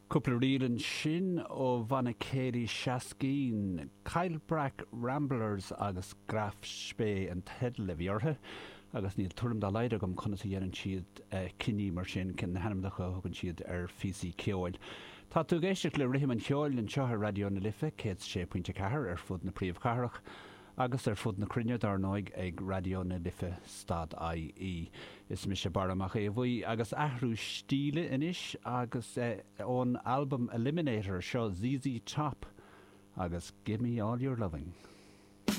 Cúpla rialann sin ó bhaina Céirí Seascín, Cailbrac Ramblers agus Graf Spé an tedal le bheortha, agus níl tuaim dá leidir gom chuna dhéanann siad cinní mar sin cin hanamdacha thugann siad ar físaí ceoil. Tá tú géisteach le rithim an cheoil an seothar radio na Lifa 106.4 ar fud na príomhcharach, agus ar fud na crinne darnáig ag radio na Lifa stad IE. Is mi sé baramach é bhuí agus ahrú stíle inis agus ón album Eliminator seo ZZ Top agus Give Me All Your Loving.